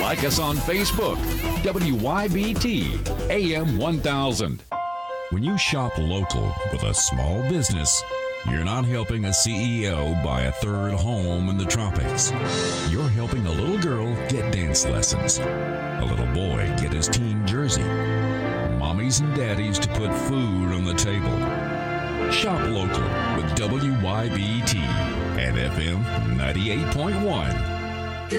Like us on Facebook, WYBT AM 1000. When you shop local with a small business, you're not helping a CEO buy a third home in the tropics. You're helping a little girl get dance lessons, a little boy get his team jersey, mommies and daddies to put food on the table. Shop local with WYBT and FM 98.1.